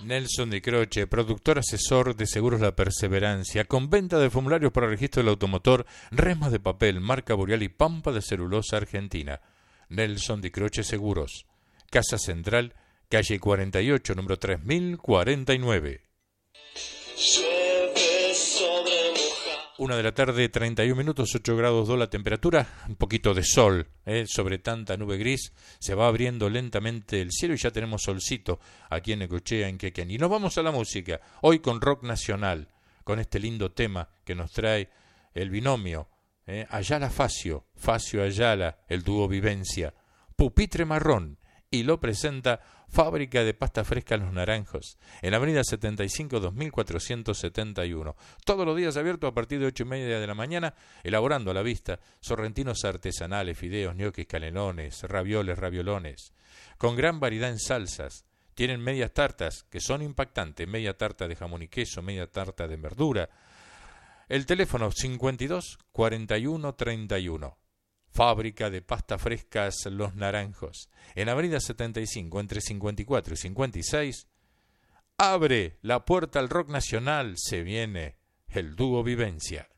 Nelson Di Croce, productor asesor de Seguros La Perseverancia, con venta de formularios para registro del automotor, resmas de papel, marca Boreal y pampa de celulosa argentina. Nelson Di Croce Seguros. Casa Central, calle 48, número 3049. 1:31, 8 grados 2 la temperatura, un poquito de sol, sobre tanta nube gris, se va abriendo lentamente el cielo y ya tenemos solcito aquí en Necochea, en Quequén. Y nos vamos a la música, hoy con rock nacional, con este lindo tema que nos trae el binomio, Ayala Facio, Facio Ayala, el dúo Vivencia, Pupitre Marrón, y lo presenta Fábrica de Pasta Fresca Los Naranjos, en la avenida 75, 2471. Todos los días abierto a partir de 8:30 de la mañana, elaborando a la vista sorrentinos artesanales, fideos, ñoquis, canelones, ravioles, raviolones, con gran variedad en salsas. Tienen medias tartas que son impactantes, media tarta de jamón y queso, media tarta de verdura. El teléfono 52 41 31. Fábrica de Pasta Frescas Los Naranjos, en avenida 75, entre 54 y 56. Abre la puerta al rock nacional, se viene el dúo Vivencia.